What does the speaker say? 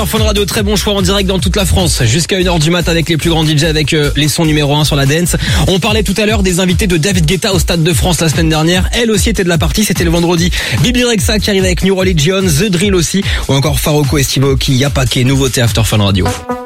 Fun Radio, très bon choix en direct dans toute la France. Jusqu'à 1h du mat avec les plus grands DJ, avec les sons numéro 1 sur la dance. On parlait tout à l'heure des invités de David Guetta au Stade de France la semaine dernière. Elle aussi était de la partie, c'était le vendredi. Bibi Rexha qui arrive avec New Religion, The Drill aussi, ou encore Faroko et Steve Aoki, Y'a Paquet, nouveauté After Fun Radio.